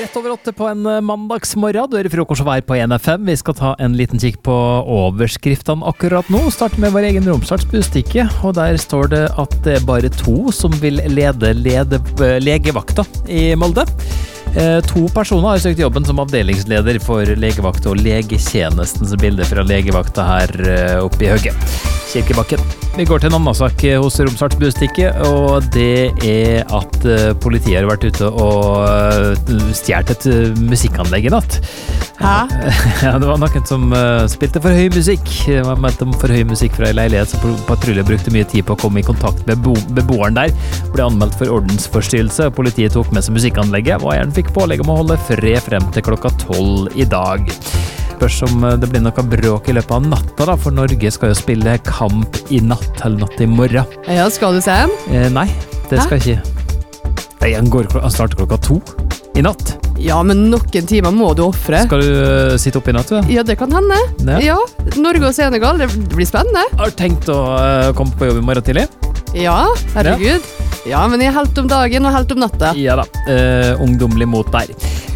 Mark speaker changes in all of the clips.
Speaker 1: Rett over 8 på en mandagsmorgen. Du hører frokost og vær på NFM. Vi skal ta en liten kikk på overskriftene akkurat nå. Start med vår egen Romsdals Budstikke, og der står det at det er bare 2 som vil lede legevakta i Molde. 2 personer har søkt jobben som avdelingsleder for legevakt og legetjenestens bilde fra legevakta her oppe i Høgge, Kirkebakken. Vi går til en annen sak hos Romsdals Budstikke, og det er at politiet har vært ute og stjert et musikkanlegg i natt.
Speaker 2: Hæ?
Speaker 1: Ja, det var noen som spilte for høy musikk. Det var meldt om for høy musikk fra en leilighet, så patruljen brukte mye tid på å komme i kontakt med beboeren der. Ble anmeldt for ordensforstyrrelse, og politiet tok med seg musikkanlegget, og eieren fikk pålegg om å holde fred frem til klokka 12 i dag. Spørs om det blir noe bråk i løpet av natta, da, for Norge skal jo spille kamp i natt, eller natt i morgen.
Speaker 2: Ja, skal du se den?
Speaker 1: Nei, det skal jeg ikke. Den starter klokka 2 i natt.
Speaker 2: Ja, men noen timer må du offre.
Speaker 1: Skal du sitte oppe i natt, du?
Speaker 2: Ja, det kan hende. Ja, Norge og Senegal, det blir spennende.
Speaker 1: Har du tenkt å komme på jobb i morgen tidlig?
Speaker 2: Ja, herregud. Ja, men jeg er helt om dagen og helt om natta.
Speaker 1: Ja da, ungdomlig mot der.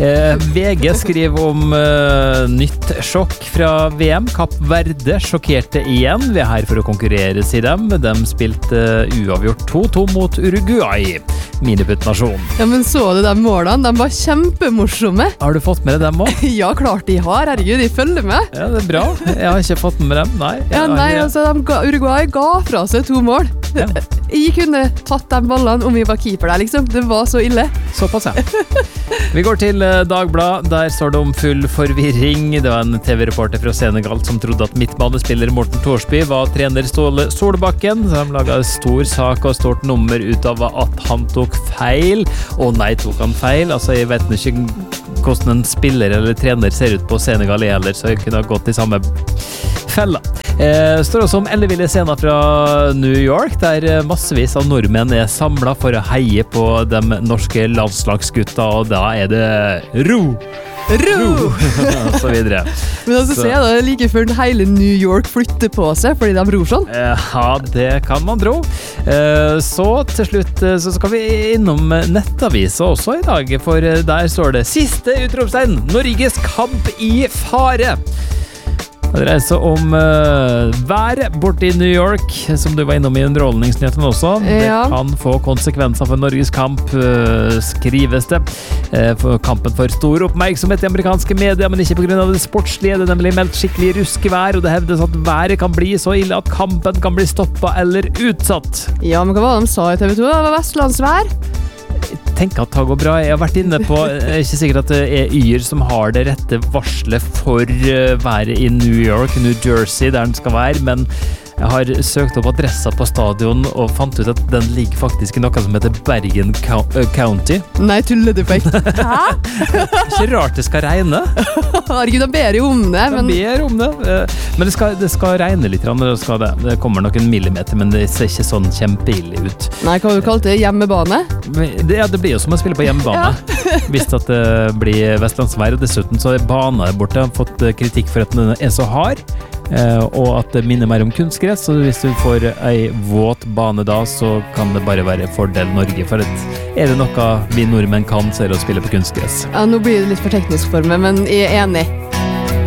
Speaker 1: VG skriver om nytt sjokk fra VM. Kapp Verde sjokkerte igjen. Vi er her for å konkurrere, sier dem. De spilte uavgjort 2-2 mot Uruguay, miniputtnasjon.
Speaker 2: Ja, men så du de målene? De var kjempemorsomme.
Speaker 1: Har du fått med deg dem også?
Speaker 2: Ja, klart de har. Herregud, de følger med.
Speaker 1: Ja, det er bra. Jeg har ikke fått med dem, nei.
Speaker 2: Altså, Uruguay ga fra seg 2 mål. Ja. Jeg kunne tatt de ballene om vi var keeper der, liksom. Det var så ille.
Speaker 1: Såpass, ja. Vi går til Dagbladet. Der står det om full forvirring. Det var en TV-reporter fra Senegal som trodde at midtbanespiller Morten Thorsby var trener Ståle Solbakken. Så de laget stor sak og stort nummer ut av at han tok feil. Å nei, tok han feil? Altså, jeg vet ikke hvordan en spiller eller trener ser ut på Senegal heller, så jeg kunne ha gått i samme fella. Står også om elleville scener fra New York, der massevis av nordmenn er samlet for å heie på de norske landslagsgutta, og da er det ro! Og så videre.
Speaker 2: Men altså, se da, like før hele New York flytter på seg, fordi de ror sånn.
Speaker 1: Ja, det kan man tro. Så til slutt så skal vi innom nettavisa også i dag, for der står det siste utropstegn, Norges kamp i fare. Det dreier seg om været borte i New York, som du var innom i underholdningsnyheten også. Ja. Det kan få konsekvenser for Norges kamp, skrives det. For kampen får stor oppmerksomhet i amerikanske medier, men ikke på grunn av det sportslige. Det er nemlig meldt skikkelig ruskevær, og det hevdes at været kan bli så ille at kampen kan bli stoppet eller utsatt.
Speaker 2: Ja, men hva var det de sa i TV 2? Det var vestlandsvær.
Speaker 1: Jeg tenker at det går bra. Jeg har vært inne på, jeg er ikke sikkert at det er Yr som har det rette varslet for været i New York, New Jersey, der den skal være, men jeg har søkt opp adressa på stadion og fant ut at den ligger faktisk i noe som heter Bergen County.
Speaker 2: Nei, tuller du på ekte? Hæ?
Speaker 1: Ikke rart det skal regne.
Speaker 2: Herregud, da ber jeg om det.
Speaker 1: Men det skal regne litt, det kommer noen millimeter, men det ser ikke sånn kjempeille ut.
Speaker 2: Nei, hva har du kalt det? Hjemmebane?
Speaker 1: Det blir jo som å spille på hjemmebane. Ja. Hvis at det blir vestlandsvær, og dessuten så er banen der borte, har fått kritikk for at den er så hard, og at det minner mer om kunstgress, så hvis du får ei våt bane da, så kan det bare være fordel Norge, for er det noe vi nordmenn kan, så er det å spille på kunstgress.
Speaker 2: Ja, nå blir det litt for teknisk for meg, men jeg er enig.